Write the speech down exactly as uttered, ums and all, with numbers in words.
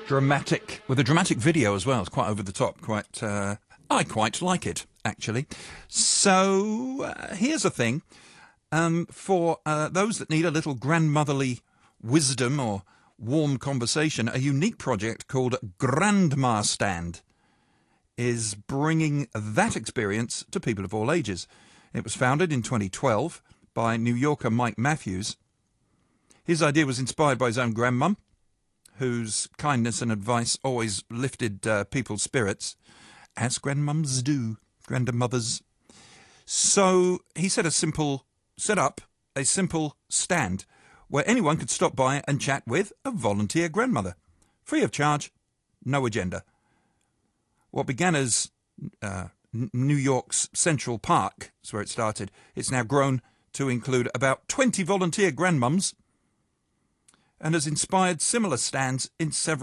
dramatic, with a dramatic video as well. It's quite over the top. Quite, uh, I quite like it, actually. So uh, here's a thing. Um, for uh, those that need a little grandmotherly wisdom or warm conversation, a unique project called Grandma Stand is bringing that experience to people of all ages. It was founded in twenty twelve by New Yorker Mike Matthews. His idea was inspired by his own grandmum, whose kindness and advice always lifted uh, people's spirits, as grandmums do, grandmothers. So he set a simple, set up a simple stand where anyone could stop by and chat with a volunteer grandmother, free of charge, no agenda. What began as uh, New York's Central Park is where it started. It's now grown to include about twenty volunteer grandmums and has inspired similar stands in several